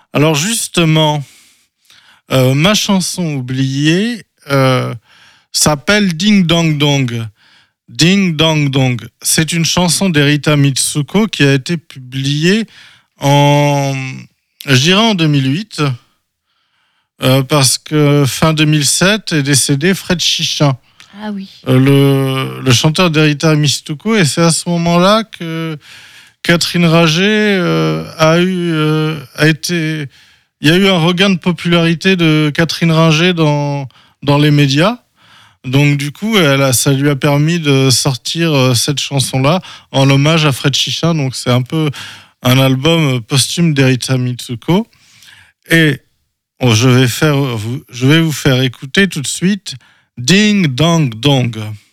Alors justement, ma chanson oubliée s'appelle Ding Dong Dong. Ding Dong Dong. C'est une chanson d'Erita Mitsuko qui a été publiée je dirais en 2008, parce que fin 2007 est décédé Fred Chichin. Ah oui. Le chanteur d'Erita Mitsuko, et c'est à ce moment-là que Catherine Rager il y a eu un regain de popularité de Catherine Rager dans les médias. Donc du coup, ça lui a permis de sortir cette chanson-là en hommage à Fred Chichin. Donc c'est un peu un album posthume d'Erita Mitsuko. Et je vais vous faire écouter tout de suite Ding Dong Dong.